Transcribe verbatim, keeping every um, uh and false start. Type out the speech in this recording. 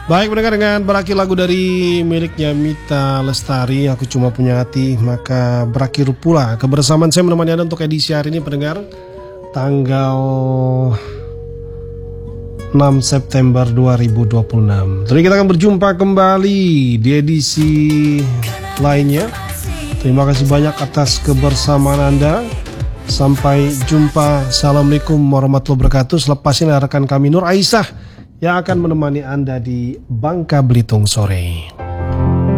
Baik, mendengar dengan berakhir lagu dari miliknya Mita Lestari, Aku Cuma Punya Hati, maka berakhir pula kebersamaan saya menemani Anda untuk edisi hari ini, pendengar, tanggal enam September dua ribu dua puluh enam. Jadi kita akan berjumpa kembali di edisi lainnya. Terima kasih banyak atas kebersamaan Anda. Sampai jumpa. Assalamualaikum warahmatullahi wabarakatuh. Selepas ini rekan kami Nur Aisyah yang akan menemani Anda di Bangka Belitung sore.